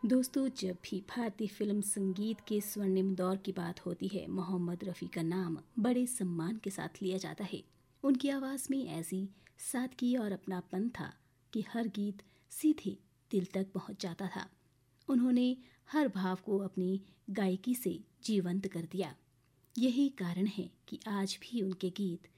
दोस्तों, जब भी भारतीय फिल्म संगीत के स्वर्णिम दौर की बात होती है, मोहम्मद रफ़ी का नाम बड़े सम्मान के साथ लिया जाता है। उनकी आवाज़ में ऐसी सादगी और अपनापन था कि हर गीत सीधे दिल तक पहुंच जाता था। उन्होंने हर भाव को अपनी गायकी से जीवंत कर दिया। यही कारण है कि आज भी उनके गीत